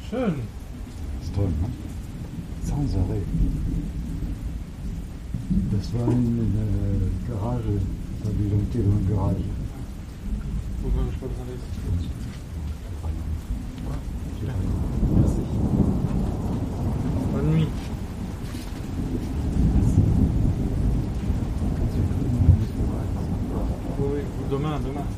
Schön. Ist toll, ne? Sanssouci. Das war in der Garage, da die Montierung Garage. Pourquoi je peux pas Merci. Bonne nuit. Oui, demain.